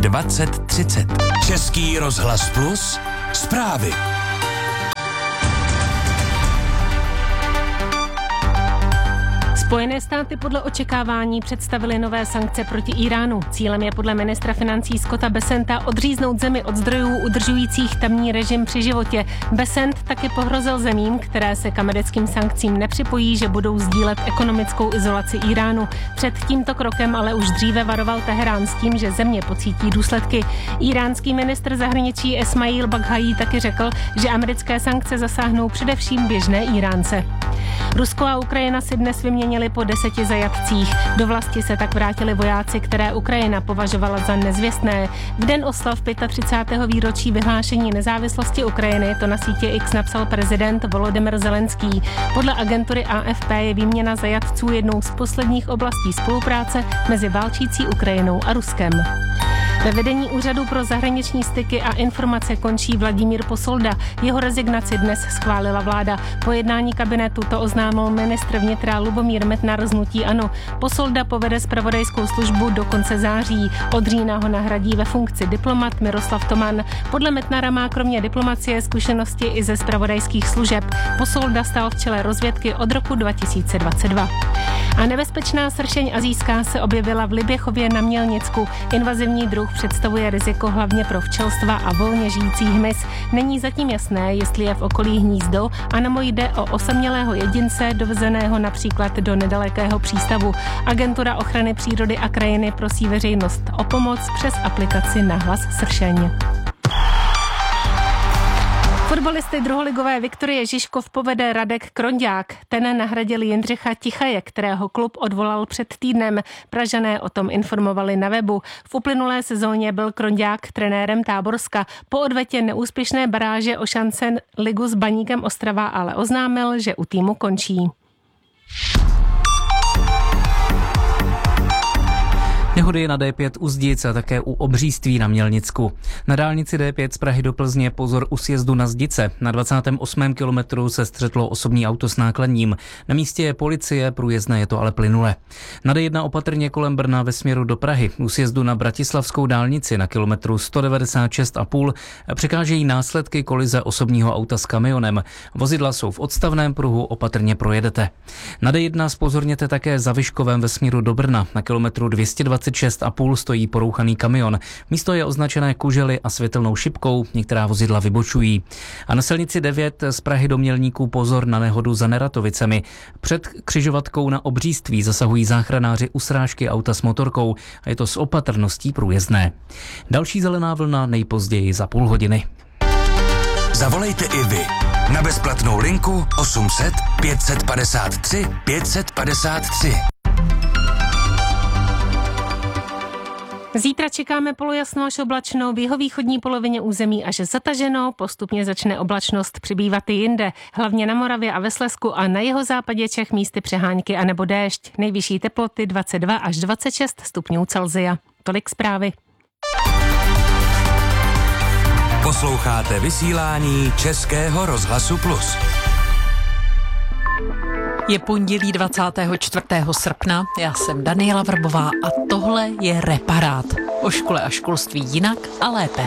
2030. Český rozhlas Plus, zprávy. Spojené státy podle očekávání představily nové sankce proti Iránu. Cílem je podle ministra financí Scotta Bessenta odříznout zemi od zdrojů udržujících tamní režim při životě. Bessent taky pohrozil zemím, které se k americkým sankcím nepřipojí, že budou sdílet ekonomickou izolaci Iránu. Před tímto krokem ale už dříve varoval Teherán s tím, že země pocítí důsledky. Iránský ministr zahraničí Esmail Baghaí taky řekl, že americké sankce zasáhnou především běžné Iránce. Rusko a Ukrajina si dnes vyměnili po 10 zajatcích. Do vlasti se tak vrátili vojáci, které Ukrajina považovala za nezvěstné. V den oslav 35. výročí vyhlášení nezávislosti Ukrajiny to na sítě X napsal prezident Volodymyr Zelenský. Podle agentury AFP je výměna zajatců jednou z posledních oblastí spolupráce mezi válčící Ukrajinou a Ruskem. Ve vedení Úřadu pro zahraniční styky a informace končí Vladimír Posolda. Jeho rezignaci dnes schválila vláda. Po jednání kabinetu to oznámil ministr vnitra Lubomír Metnar z hnutí ANO. Posolda povede zpravodajskou službu do konce září. Od října ho nahradí ve funkci diplomat Miroslav Toman. Podle Metnara má kromě diplomacie zkušenosti i ze zpravodajských služeb. Posolda stál v čele rozvědky od roku 2022. A nebezpečná sršeň asijská se objevila v Liběchově na Mělnicku. Invazivní druh představuje riziko hlavně pro včelstva a volně žijící hmyz. Není zatím jasné, jestli je v okolí hnízdo, anebo jde o osamělého jedince dovezeného například do nedalekého přístavu. Agentura ochrany přírody a krajiny prosí veřejnost o pomoc přes aplikaci Nahlas sršeň. Fotbalisty druholigové Viktorie Žižkov povede Radek Kronďák. Ten nahradil Jindřicha Tichaje, kterého klub odvolal před týdnem. Pražané o tom informovali na webu. V uplynulé sezóně byl Kronďák trenérem Táborska. Po odvetě neúspěšné baráže o šance ligu s Baníkem Ostrava ale oznámil, že u týmu končí. Nehody na D5 u Zdic a také u Obříství na Mělnicku. Na dálnici D5 z Prahy do Plzně pozor u sjezdu na Zdice. Na 28. kilometru se střetlo osobní auto s nákladním. Na místě je policie, průjezdné je to ale plynule. Na D1 opatrně kolem Brna ve směru do Prahy. U sjezdu na Bratislavskou dálnici na kilometru 196,5 překážejí následky kolize osobního auta s kamionem. Vozidla jsou v odstavném pruhu, opatrně projedete. Na D1 zpozorněte také za Vyškovem ve směru do Brna. Na kilometru 226,5 stojí porouchaný kamion. Místo je označené kužely a světelnou šipkou, některá vozidla vybočují. A na silnici 9 z Prahy do Mělníků pozor na nehodu za Neratovicemi. Před křižovatkou na Obříství zasahují záchranáři u srážky auta s motorkou a je to s opatrností průjezdné. Další zelená vlna nejpozději za půl hodiny. Zavolejte i vy na bezplatnou linku 800 553 553. Zítra čekáme polojasno až oblačno, v jihovýchodní polovině území až zataženo, postupně začne oblačnost přibývat i jinde, hlavně na Moravě a ve Slezsku a na jihozápadě Čech místy přehánky a nebo déšť. Nejvyšší teploty 22 až 26 stupňů Celsia. Tolik zprávy. Posloucháte vysílání Českého rozhlasu Plus. Je pondělí 24. srpna, já jsem Daniela Vrbová a tohle je Reparát. O škole a školství jinak a lépe.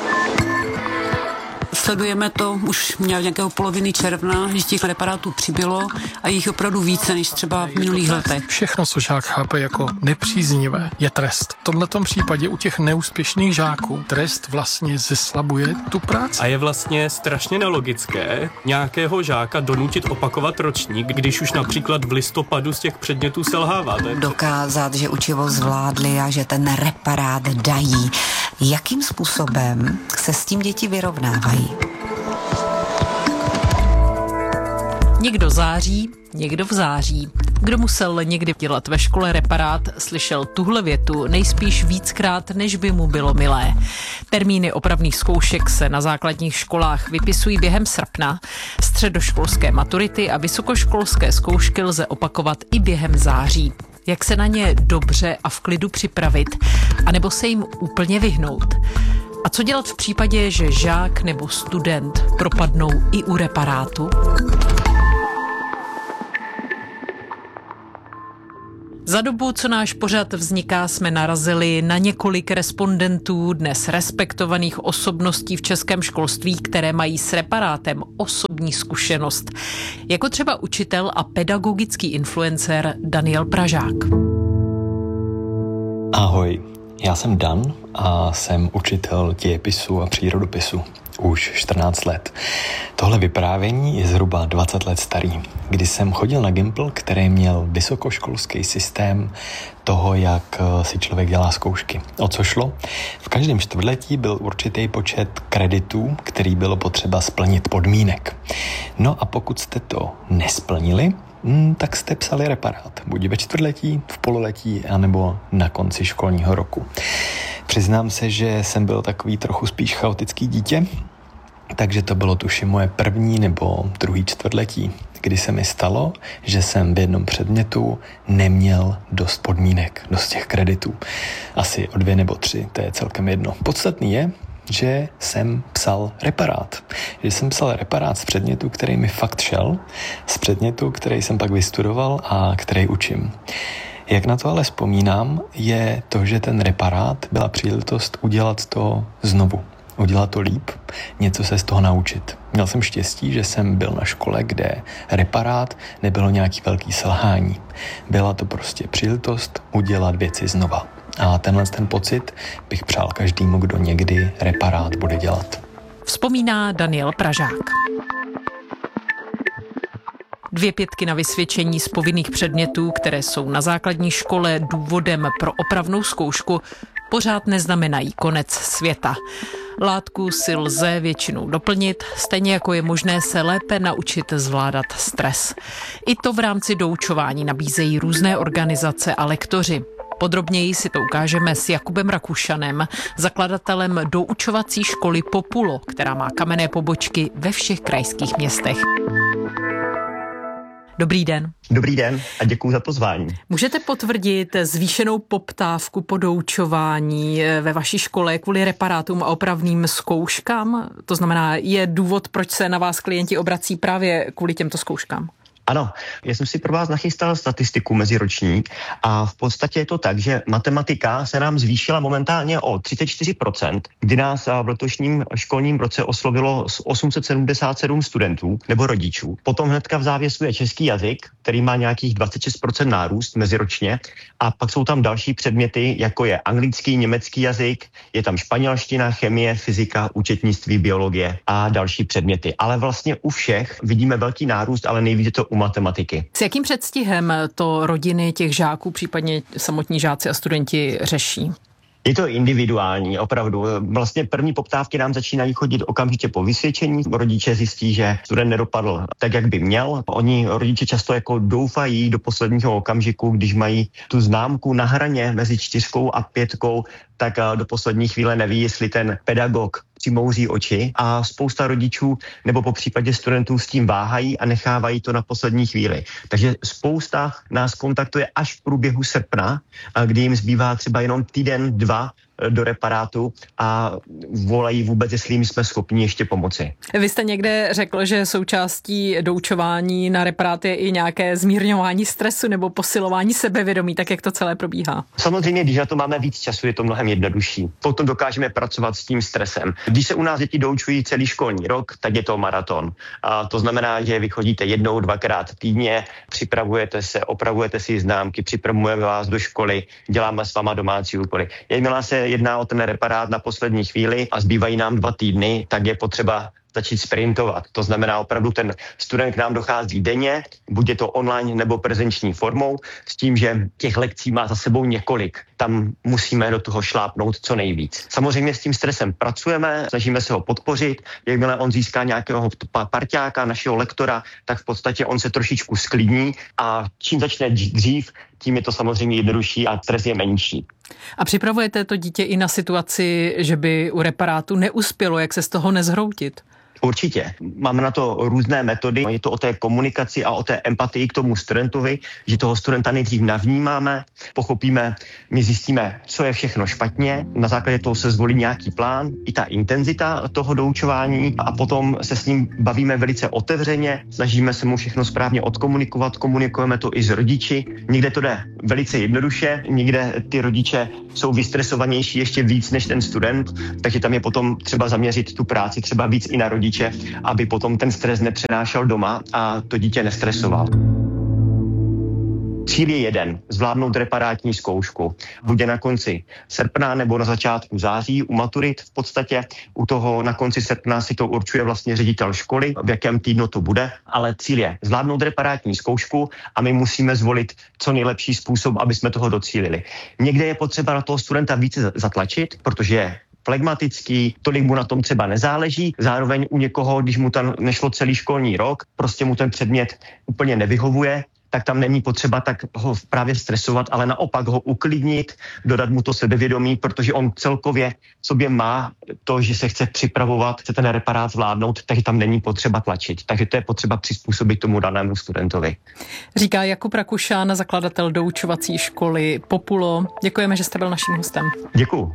Sledujeme to už nějakého poloviny června, že těch reparátů přibylo a jich opravdu více než třeba v minulých letech. Všechno, co žák chápe jako nepříznivé, je trest. V tomhletom případě u těch neúspěšných žáků trest vlastně zeslabuje tu práci. A je vlastně strašně nelogické nějakého žáka donutit opakovat ročník, když už například v listopadu z těch předmětů selhává. Dokázat, že učivo zvládli a že ten reparát dají. Jakým způsobem se s tím děti vyrovnávají? Někdo září, někdo v září. Kdo musel někdy dělat ve škole reparát, slyšel tuhle větu nejspíš víckrát, než by mu bylo milé. Termíny opravných zkoušek se na základních školách vypisují během srpna. Středoškolské maturity a vysokoškolské zkoušky lze opakovat i během září. Jak se na ně dobře a v klidu připravit, anebo se jim úplně vyhnout? A co dělat v případě, že žák nebo student propadnou i u reparátu? Za dobu, co náš pořad vzniká, jsme narazili na několik respondentů, dnes respektovaných osobností v českém školství, které mají s reparátem osobní zkušenost. Jako třeba učitel a pedagogický influencer Daniel Pražák. Ahoj, já jsem Dan a jsem učitel dějepisu a přírodopisu. Už 14 let. Tohle vyprávění je zhruba 20 let starý, kdy jsem chodil na Gimpl, který měl vysokoškolský systém toho, jak si člověk dělá zkoušky. O co šlo? V každém čtvrtletí byl určitý počet kreditů, který bylo potřeba splnit podmínek. No a pokud jste to nesplnili, tak jste psali reparát. Buď ve čtvrtletí, v pololetí, anebo na konci školního roku. Přiznám se, že jsem byl takový trochu spíš chaotický dítě, takže to bylo tuším moje první nebo druhý čtvrtletí, kdy se mi stalo, že jsem v jednom předmětu neměl dost podmínek, dost těch kreditů. Asi o 2 nebo 3, to je celkem jedno. Podstatný je, že jsem psal reparát. Že jsem psal reparát z předmětu, který mi fakt šel, z předmětu, který jsem pak vystudoval a který učím. Jak na to ale vzpomínám, je to, že ten reparát byla příležitost udělat to znovu. Udělat to líp, něco se z toho naučit. Měl jsem štěstí, že jsem byl na škole, kde reparát nebylo nějaký velký selhání. Byla to prostě příležitost udělat věci znova. A ten pocit bych přál každému, kdo někdy reparát bude dělat. Vzpomíná Daniel Pražák. 2 pětky na vysvědčení z povinných předmětů, které jsou na základní škole důvodem pro opravnou zkoušku, pořád neznamenají konec světa. Látku si lze většinou doplnit, stejně jako je možné se lépe naučit zvládat stres. I to v rámci doučování nabízejí různé organizace a lektoři. Podrobněji si to ukážeme s Jakubem Rakušanem, zakladatelem doučovací školy Populo, která má kamenné pobočky ve všech krajských městech. Dobrý den. Dobrý den a děkuju za pozvání. Můžete potvrdit zvýšenou poptávku po doučování ve vaší škole kvůli reparátům a opravným zkouškám? To znamená, je důvod, proč se na vás klienti obrací právě kvůli těmto zkouškám? Ano, já jsem si pro vás nachystal statistiku meziročník a v podstatě je to tak, že matematika se nám zvýšila momentálně o 34%, kdy nás v letošním školním roce oslovilo 877 studentů nebo rodičů. Potom hnedka v závěsu je český jazyk, který má nějakých 26% nárůst meziročně a pak jsou tam další předměty, jako je anglický, německý jazyk, je tam španělština, chemie, fyzika, účetnictví, biologie a další předměty. Ale vlastně u všech vidíme velký nárůst, ale nejvíce to u matematiky. S jakým předstihem to rodiny těch žáků, případně samotní žáci a studenti řeší? Je to individuální, opravdu. Vlastně první poptávky nám začínají chodit okamžitě po vysvědčení. Rodiče zjistí, že student nedopadl tak, jak by měl. Oni rodiče často jako doufají do posledního okamžiku, když mají tu známku na hraně mezi 4 a 5, tak do poslední chvíle neví, jestli ten pedagog přimouří oči a spousta rodičů nebo po případě studentů s tím váhají a nechávají to na poslední chvíli. Takže spousta nás kontaktuje až v průběhu srpna, kdy jim zbývá třeba jenom týden, 2 do reparátu a volají vůbec, jestli jim jsme schopni ještě pomoci. Vy jste někde řekl, že součástí doučování na reparát je i nějaké zmírňování stresu nebo posilování sebevědomí, tak jak to celé probíhá? Samozřejmě, když na to máme víc času, je to mnohem jednodušší. Potom dokážeme pracovat s tím stresem. Když se u nás děti doučují celý školní rok, tak je to maraton. A to znamená, že vy chodíte 1, 2krát týdně, připravujete se, opravujete si známky, připravujeme vás do školy, děláme s váma domácí úkoly. Jakmile se jedná o ten reparát na poslední chvíli a zbývají nám 2 týdny, tak je potřeba začít sprintovat. To znamená opravdu ten student k nám dochází denně, buď je to online nebo prezenční formou, s tím, že těch lekcí má za sebou několik. Tam musíme do toho šlápnout co nejvíc. Samozřejmě s tím stresem pracujeme, snažíme se ho podpořit. Jakmile on získá nějakého parťáka, našeho lektora, tak v podstatě on se trošičku sklidní a čím začne dřív, tím je to samozřejmě jednodušší a stres je menší. A připravujete to dítě i na situaci, že by u reparátu neuspělo, jak se z toho nezhroutit? Určitě. Máme na to různé metody. Je to o té komunikaci a o té empatii k tomu studentovi, že toho studenta nejdřív navnímáme, pochopíme, my zjistíme, co je všechno špatně. Na základě toho se zvolí nějaký plán, i ta intenzita toho doučování a potom se s ním bavíme velice otevřeně, snažíme se mu všechno správně odkomunikovat, komunikujeme to i s rodiči. Někde to jde velice jednoduše, někde ty rodiče jsou vystresovanější ještě víc než ten student, takže tam je potom třeba zaměřit tu práci třeba víc i na rodiče, aby potom ten stres nepřenášel doma a to dítě nestresoval. Cíl je jeden, zvládnout reparátní zkoušku. Bude na konci srpna nebo na začátku září u maturit v podstatě. U toho na konci srpna si to určuje vlastně ředitel školy, v jakém týdnu to bude, ale cíl je zvládnout reparátní zkoušku a my musíme zvolit co nejlepší způsob, aby jsme toho docílili. Někde je potřeba na toho studenta více zatlačit, protože je flegmatický, tolik mu na tom třeba nezáleží. Zároveň u někoho, když mu tam nešlo celý školní rok, prostě mu ten předmět úplně nevyhovuje, tak tam není potřeba tak ho právě stresovat, ale naopak ho uklidnit, dodat mu to sebevědomí, protože on celkově v sobě má to, že se chce připravovat, chce ten reparát zvládnout, takže tam není potřeba tlačit. Takže to je potřeba přizpůsobit tomu danému studentovi. Říká Jakub Rakušan, zakladatel doučovací školy Populo. Děkujeme, že jste byl naším hostem. Děkuju.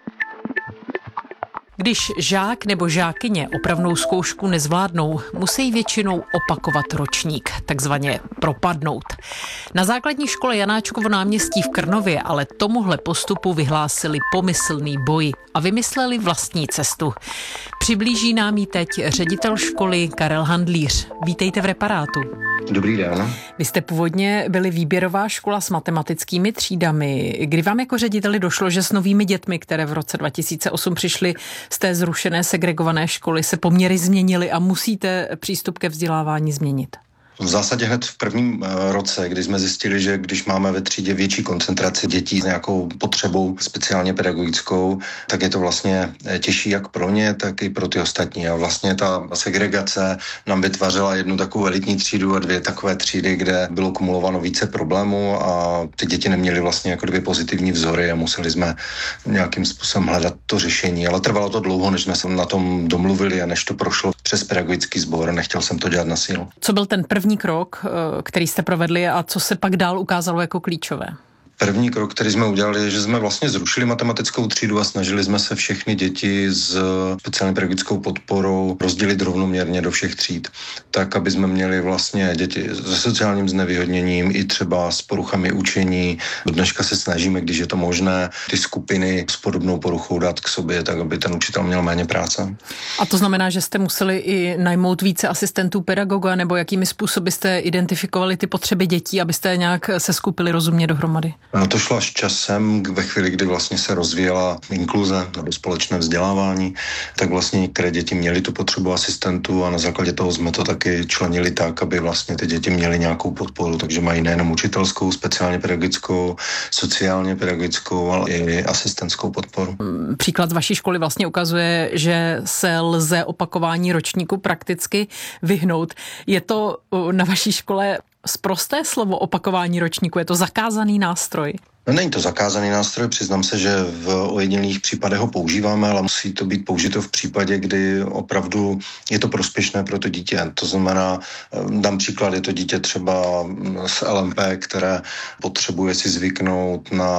Když žák nebo žákyně opravnou zkoušku nezvládnou, musí většinou opakovat ročník, takzvaně propadnout. Na základní škole Janáčkovo náměstí v Krnově ale tomuhle postupu vyhlásili pomyslný boj a vymysleli vlastní cestu. Přiblíží nám ji teď ředitel školy Karel Handlíř. Vítejte v Reparátu. Dobrý den. Vy jste původně byli výběrová škola s matematickými třídami. Kdy vám jako řediteli došlo, že s novými dětmi, které v roce 2008 přišly z té zrušené segregované školy, se poměry změnily a musíte přístup ke vzdělávání změnit? V zásadě hned v prvním roce, kdy jsme zjistili, že když máme ve třídě větší koncentraci dětí s nějakou potřebou speciálně pedagogickou, tak je to vlastně těžší jak pro ně, tak i pro ty ostatní. A vlastně ta segregace nám vytvářela jednu takovou elitní třídu a dvě takové třídy, kde bylo kumulováno více problémů a ty děti neměly vlastně jako dvě pozitivní vzory a museli jsme nějakým způsobem hledat to řešení. Ale trvalo to dlouho, než jsme se na tom domluvili a než to prošlo přes pedagogický sbor a nechtěl jsem to dělat na sílu. Co byl ten první krok, který jste provedli a co se pak dál ukázalo jako klíčové? První krok, který jsme udělali, je, že jsme vlastně zrušili matematickou třídu a snažili jsme se všechny děti s speciální pedagogickou podporou rozdělit rovnoměrně do všech tříd. Tak, aby jsme měli vlastně děti se sociálním znevýhodněním i třeba s poruchami učení. Do dneška se snažíme, když je to možné, ty skupiny s podobnou poruchou dát k sobě, tak aby ten učitel měl méně práce. A to znamená, že jste museli i najmout více asistentů pedagoga, nebo jakými způsoby jste identifikovali ty potřeby dětí, abyste nějak se skupili rozumně dohromady? No to šlo až časem, ve chvíli, kdy vlastně se rozvíjela inkluze nebo společné vzdělávání, tak vlastně některé děti měly tu potřebu asistentů a na základě toho jsme to taky členili tak, aby vlastně ty děti měly nějakou podporu, takže mají nejenom učitelskou, speciálně pedagogickou, sociálně pedagogickou, ale i asistentskou podporu. Příklad z vaší školy vlastně ukazuje, že se lze opakování ročníku prakticky vyhnout. Je to na vaší škole sprosté slovo opakování ročníku, je to zakázaný nástroj? No, není to zakázaný nástroj, přiznám se, že v ojedinělých případech ho používáme, ale musí to být použito v případě, kdy opravdu je to prospěšné pro to dítě. To znamená, dám příklad, je to dítě třeba z LMP, které potřebuje si zvyknout na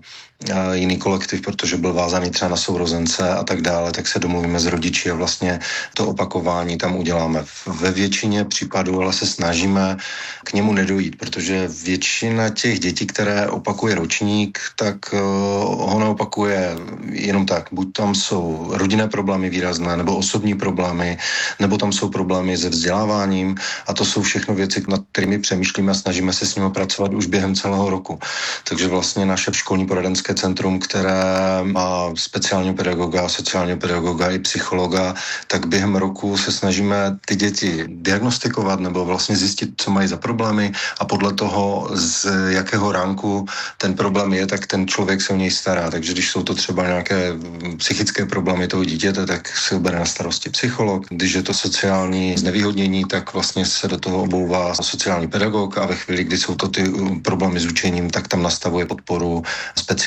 jiný kolektiv, protože byl vázaný třeba na sourozence a tak dále, tak se domluvíme s rodiči a vlastně to opakování tam uděláme. Ve většině případů ale se snažíme k němu nedojít, protože většina těch dětí, které opakuje ročník, tak ho neopakuje jenom tak. Buď tam jsou rodinné problémy výrazné, nebo osobní problémy, nebo tam jsou problémy se vzděláváním a to jsou všechno věci, nad kterými přemýšlíme a snažíme se s nimi pracovat už během celého roku. Takže vlastně naše školní poradenské centrum, které má speciálního pedagoga, sociálního pedagoga i psychologa, tak během roku se snažíme ty děti diagnostikovat nebo vlastně zjistit, co mají za problémy a podle toho, z jakého ranku ten problém je, tak ten člověk se o něj stará. Takže když jsou to třeba nějaké psychické problémy toho dítěte, tak se bere na starosti psycholog. Když je to sociální znevýhodnění, tak vlastně se do toho obouvá sociální pedagog a ve chvíli, kdy jsou to ty problémy s učením, tak tam nastavuje podporu speciální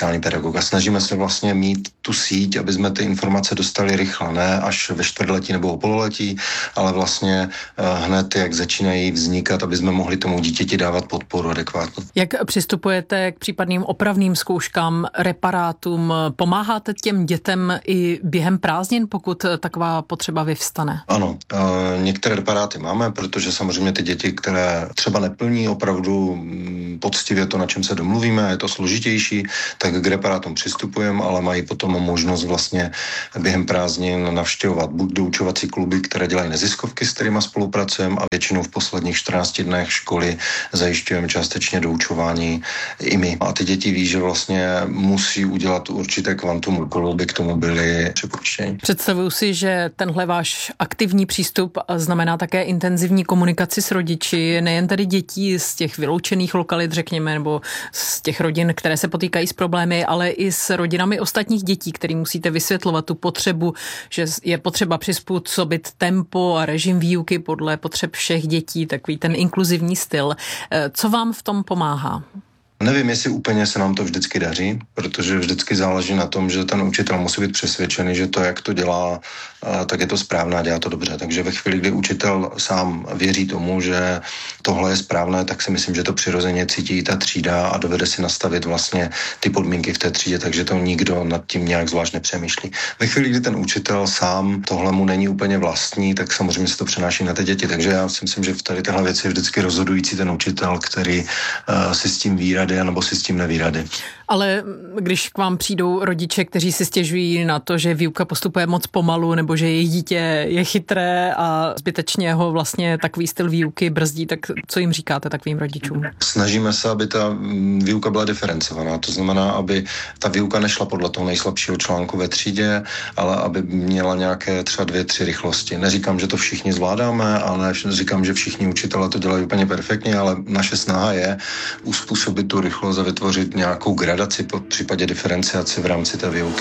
speciální pedagog. A snažíme se vlastně mít tu síť, aby jsme ty informace dostali rychle, ne až ve čtvrtletí nebo o pololetí, ale vlastně hned, jak začínají vznikat, aby jsme mohli tomu dítěti dávat podporu adekvátní. Jak přistupujete k případným opravným zkouškám, reparátům? Pomáháte těm dětem i během prázdnin, pokud taková potřeba vyvstane? Ano, některé reparáty máme, protože samozřejmě ty děti, které třeba neplní opravdu poctivě to, na čem se domluvíme, je to složitější, tak k reparátům přistupujeme, ale mají potom možnost vlastně během prázdnin navštěvovat buď doučovací kluby, které dělají neziskovky, s kterými spolupracujeme, a většinou v posledních 14 dnech školy zajišťujeme částečně doučování i my. A ty děti ví, že vlastně musí udělat určité kvantum úkolů, aby k tomu byly připuštěni. Představuju si, že tenhle váš aktivní přístup znamená také intenzivní komunikaci s rodiči, nejen tedy dětí z těch vyloučených lokalit, řekněme, nebo z těch rodin, které se potýkají s problémy, ale i s rodinami ostatních dětí, kterým musíte vysvětlovat tu potřebu, že je potřeba přizpůsobit tempo a režim výuky podle potřeb všech dětí, takový ten inkluzivní styl. Co vám v tom pomáhá? Nevím, jestli úplně se nám to vždycky daří, protože vždycky záleží na tom, že ten učitel musí být přesvědčený, že to, jak to dělá, tak je to správné a dělá to dobře. Takže ve chvíli, kdy učitel sám věří tomu, že tohle je správné, tak si myslím, že to přirozeně cítí ta třída a dovede si nastavit vlastně ty podmínky v té třídě, takže to nikdo nad tím nějak zvlášť nepřemýšlí. Ve chvíli, kdy ten učitel sám tohle mu není úplně vlastní, tak samozřejmě se to přenáší na ty děti. Takže já si myslím, že v tady téhle věci je vždycky rozhodující ten učitel, který si s tím ví rady, nebo si s tím neví rady. Ale když k vám přijdou rodiče, kteří si stěžují na to, že výuka postupuje moc pomalu, nebo že jejich dítě je chytré a zbytečně ho vlastně takový styl výuky brzdí, tak co jim říkáte takovým rodičům? Snažíme se, aby ta výuka byla diferencovaná. To znamená, aby ta výuka nešla podle toho nejslabšího článku ve třídě, ale aby měla nějaké třeba 2-3 rychlosti. Neříkám, že to všichni zvládáme, ale neříkám, že všichni učitelé to dělají úplně perfektně, ale naše snaha je uspůsobit tu rychlost a vytvořit nějakou gradaci po případě diferenciaci v rámci té výuky.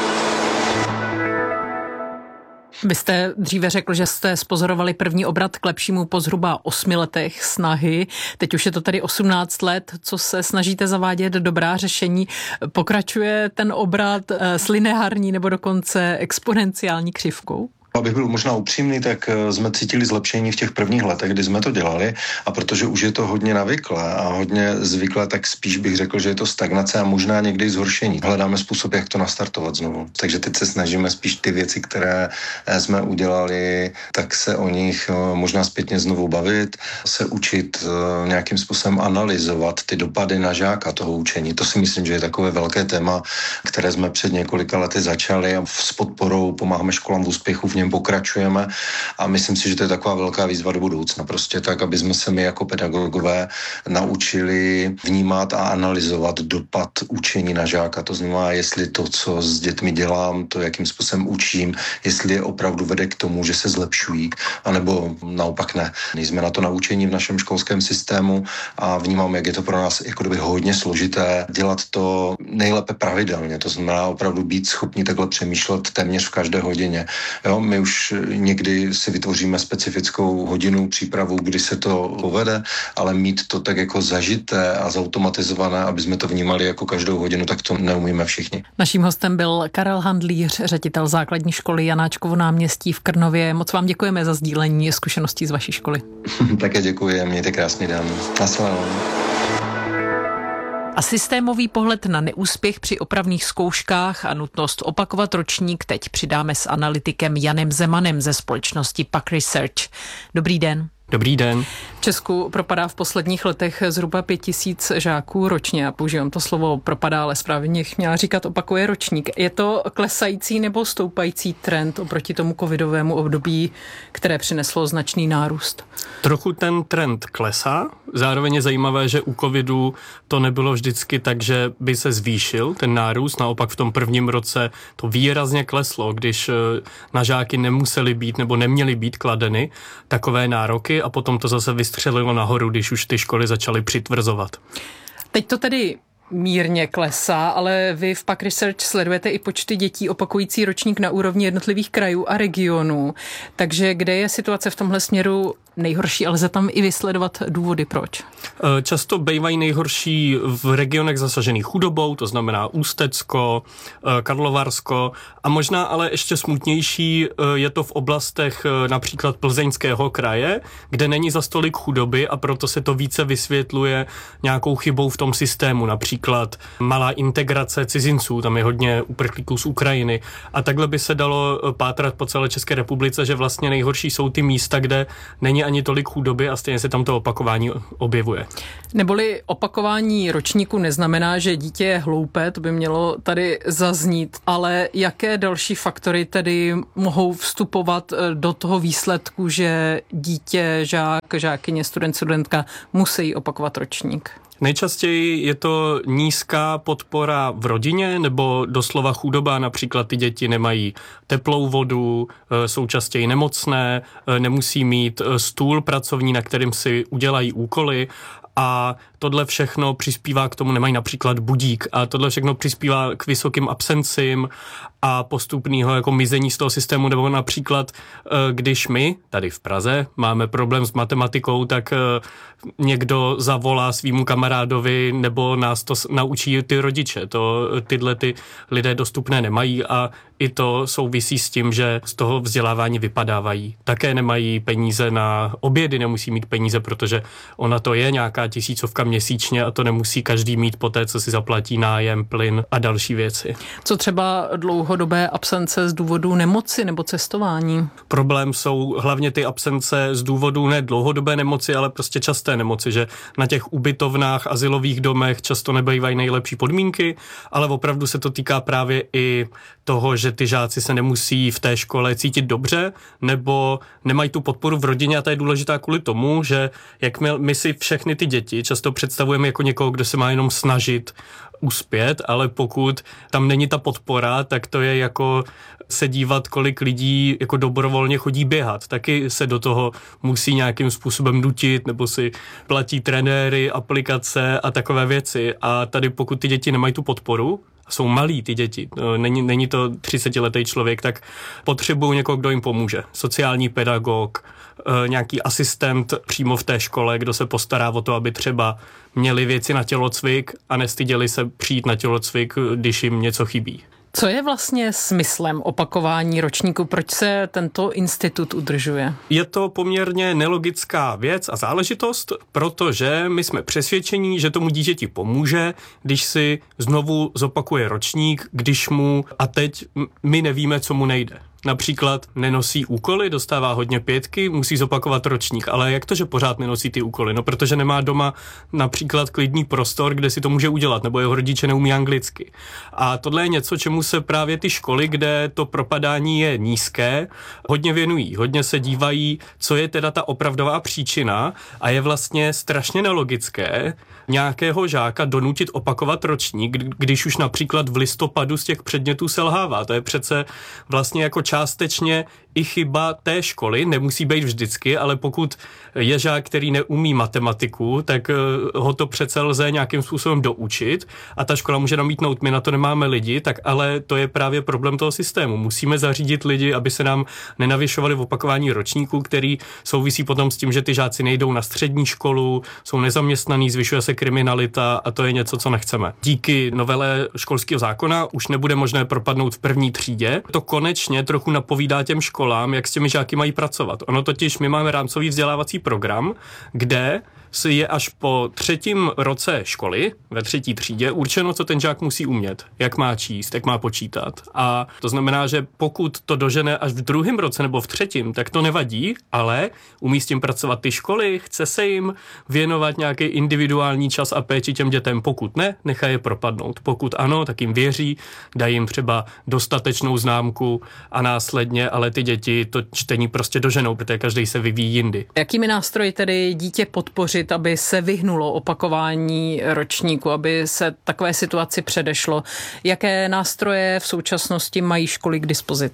Vy jste dříve řekl, že jste spozorovali první obrat k lepšímu po zhruba 8 letech snahy. Teď už je to tedy 18 let, co se snažíte zavádět dobrá řešení. Pokračuje ten obrat s lineární nebo dokonce exponenciální křivkou? Abych byl možná upřímný, tak jsme cítili zlepšení v těch prvních letech, kdy jsme to dělali, a protože už je to hodně navyklé a hodně zvyklé, tak spíš bych řekl, že je to stagnace a možná někdy zhoršení. Hledáme způsob, jak to nastartovat znovu. Takže teď se snažíme spíš ty věci, které jsme udělali, tak se o nich možná zpětně znovu bavit, se učit nějakým způsobem analyzovat ty dopady na žáka toho učení. To si myslím, že je takové velké téma, které jsme před několika lety začali a s podporou pomáháme školám v úspěchu, v něm pokračujeme a myslím si, že to je taková velká výzva do budoucna. Prostě tak, aby jsme se my jako pedagogové naučili vnímat a analyzovat dopad učení na žáka. To znamená, jestli to, co s dětmi dělám, to, jakým způsobem učím, jestli je opravdu vede k tomu, že se zlepšují, anebo naopak ne. Nejsme na to naučení v našem školském systému a vnímám, jak je to pro nás jako doby hodně složité dělat to nejlépe pravidelně. To znamená opravdu být schopni takhle přemýšlet téměř v každé hodině. Jo, my už někdy si vytvoříme specifickou hodinu přípravu, kdy se to povede, ale mít to tak jako zažité a zautomatizované, aby jsme to vnímali jako každou hodinu, tak to neumíme všichni. Naším hostem byl Karel Handlíř, ředitel základní školy Janáčkovo náměstí v Krnově. Moc vám děkujeme za sdílení zkušeností z vaší školy. Také děkuji, mějte krásný den. Nasledanou. A systémový pohled na neúspěch při opravných zkouškách a nutnost opakovat ročník teď přidáme s analytikem Janem Zemanem ze společnosti PAK Research. Dobrý den. Dobrý den. V Česku propadá v posledních letech zhruba 5000 žáků ročně. Já používám to slovo propadá, ale správně měla říkat opakuje ročník. Je to klesající nebo stoupající trend oproti tomu covidovému období, které přineslo značný nárůst? Trochu ten trend klesá. Zároveň je zajímavé, že u covidu to nebylo vždycky tak, že by se zvýšil ten nárůst. Naopak v tom prvním roce to výrazně kleslo, když na žáky nemuseli být nebo neměly být kladeny takové nároky a potom to zase vystřelilo nahoru, když už ty školy začaly přitvrzovat. Teď to tedy mírně klesá, ale vy v PAK Research sledujete i počty dětí opakující ročník na úrovni jednotlivých krajů a regionů. Takže kde je situace v tomhle směru nejhorší, ale lze tam i vysledovat důvody, proč. Často bývají nejhorší v regionech zasažených chudobou, to znamená Ústecko, Karlovarsko a možná ale ještě smutnější je to v oblastech například Plzeňského kraje, kde není za tolik chudoby a proto se to více vysvětluje nějakou chybou v tom systému, například malá integrace cizinců, tam je hodně uprchlíků z Ukrajiny a takhle by se dalo pátrat po celé České republice, že vlastně nejhorší jsou ty místa, kde není ani tolik chudoby a stejně se tam to opakování objevuje. Neboli opakování ročníku neznamená, že dítě je hloupé, to by mělo tady zaznít, ale jaké další faktory tedy mohou vstupovat do toho výsledku, že dítě, žák, žákyně, student, studentka musí opakovat ročník? Nejčastěji je to nízká podpora v rodině nebo doslova chudoba, například ty děti nemají teplou vodu, jsou častěji nemocné, nemusí mít stůl pracovní, na kterým si udělají úkoly a tohle všechno přispívá k tomu, nemají například budík a tohle všechno přispívá k vysokým absencím a postupného jako mizení z toho systému, nebo například, když my tady v Praze máme problém s matematikou, tak někdo zavolá svýmu kamarádovi nebo nás to naučí ty rodiče. Tyhle ty lidé dostupné nemají a i to souvisí s tím, že z toho vzdělávání vypadávají. Také nemají peníze na obědy, nemusí mít peníze, protože ona to je nějaká tisícovka měsíčně a to nemusí každý mít po té, co si zaplatí nájem, plyn a další věci. Co třeba dlouhodobé absence z důvodu nemoci nebo cestování? Problém jsou hlavně ty absence z důvodu ne dlouhodobé nemoci, ale prostě časté nemoci, že na těch ubytovnách, azylových domech často nebývají nejlepší podmínky, ale opravdu se to týká právě i toho, že ty žáci se nemusí v té škole cítit dobře, nebo nemají tu podporu v rodině a ta je důležitá kvůli tomu, že jak my si všechny ty děti často představujeme jako někoho, kdo se má jenom snažit uspět, ale pokud tam není ta podpora, tak to je jako se dívat, kolik lidí jako dobrovolně chodí běhat. Taky se do toho musí nějakým způsobem nutit, nebo si platí trenéry, aplikace a takové věci. A tady pokud ty děti nemají tu podporu, jsou malí ty děti, není to 30letý člověk, tak potřebují někoho, kdo jim pomůže. Sociální pedagog, nějaký asistent přímo v té škole, kdo se postará o to, aby třeba měli věci na tělocvik a nestyděli se přijít na tělocvik, když jim něco chybí. Co je vlastně smyslem opakování ročníku? Proč se tento institut udržuje? Je to poměrně nelogická věc a záležitost, protože my jsme přesvědčení, že tomu dítěti pomůže, když si znovu zopakuje ročník, když mu a teď my nevíme, co mu nejde. Například nenosí úkoly, dostává hodně 5, musí zopakovat ročník, ale jak to, že pořád nenosí ty úkoly? No, protože nemá doma například klidný prostor, kde si to může udělat, nebo jeho rodiče neumí anglicky. A tohle je něco, čemu se právě ty školy, kde to propadání je nízké, hodně věnují. Hodně se dívají, co je teda ta opravdová příčina a je vlastně strašně nelogické nějakého žáka donutit opakovat ročník, když už například v listopadu z těch předmětů selhává. To je přece vlastně jako částečně i chyba té školy, nemusí být vždycky, ale pokud je žák, který neumí matematiku, tak ho to přece lze nějakým způsobem doučit a ta škola může namítnout, my na to nemáme lidi, tak ale to je právě problém toho systému. Musíme zařídit lidi, aby se nám nenavyšovali v opakování ročníků, který souvisí potom s tím, že ty žáci nejdou na střední školu, jsou nezaměstnaní, zvyšuje se kriminalita a to je něco, co nechceme. Díky novele školského zákona už nebude možné propadnout v první třídě. To konečně trochu napovídá těm školám, jak s těmi žáky mají pracovat. Ono totiž, my máme rámcový vzdělávací program, kde je až po 3. roce školy, ve 3. třídě, určeno, co ten žák musí umět, jak má číst, jak má počítat. A to znamená, že pokud to dožene až v 2. roce nebo v 3., tak to nevadí, ale umí s tím pracovat ty školy, chce se jim věnovat nějaký individuální čas a péči těm dětem. Pokud ne, nechají je propadnout. Pokud ano, tak jim věří, dají jim třeba dostatečnou známku a následně, ale ty děti to čtení prostě doženou, protože každý se vyvíjí jindy. Jakými nástroji tedy dítě podpořit, aby se vyhnulo opakování ročníku, aby se takové situaci předešlo? Jaké nástroje v současnosti mají školy k dispozici?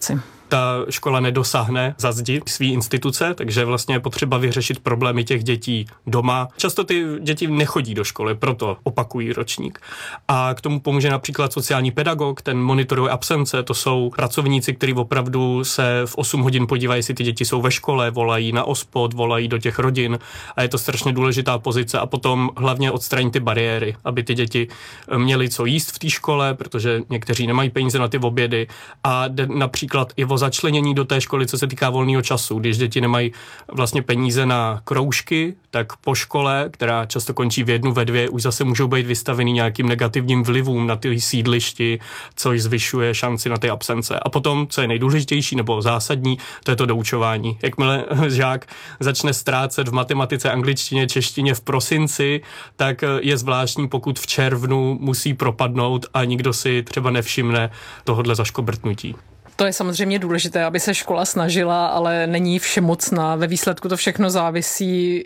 ta škola nedosáhne za zdi svý instituce, takže vlastně je potřeba vyřešit problémy těch dětí doma. Často ty děti nechodí do školy, proto opakují ročník. A k tomu pomůže například sociální pedagog, ten monitoruje absence, to jsou pracovníci, kteří opravdu se v 8 hodin podívají, jestli ty děti jsou ve škole, volají na OSPOD, volají do těch rodin a je to strašně důležitá pozice a potom hlavně odstranit ty bariéry, aby ty děti měly co jíst v té škole, protože někteří nemají peníze na ty obědy a například i o začlenění do té školy, co se týká volného času. Když děti nemají vlastně peníze na kroužky, tak po škole, která často končí v 1, ve 2, už zase můžou být vystavený nějakým negativním vlivům na ty sídlišti, což zvyšuje šanci na ty absence. A potom, co je nejdůležitější nebo zásadní, to je to doučování. Jakmile žák začne ztrácet v matematice, angličtině, češtině v prosinci, tak je zvláštní, pokud v červnu musí propadnout a nikdo si třeba nevšimne tohodle zaškobrtnutí. To je samozřejmě důležité, aby se škola snažila, ale není všemocná. Ve výsledku to všechno závisí